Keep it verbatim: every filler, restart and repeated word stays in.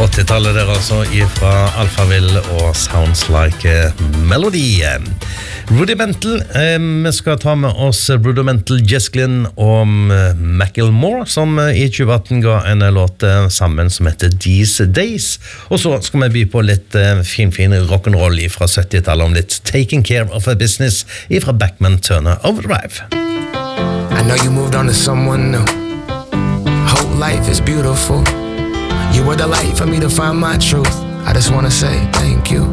åttitallet der altså, fra Alphaville og Sounds Like a Melody. Rudimental, eh, vi skal ta med oss Rudimental, Jess Glynn og Macklemore, som i tjue atten ga en låt sammen som heter These Days. Og så skal vi by på litt eh, fin, fin rock'n'roll fra syttitallet om litt Taking Care of a Business fra Backman Turner Overdrive. I know you moved on to someone new. Whole life is beautiful. You were the light for me to find my truth. I just wanna say thank you.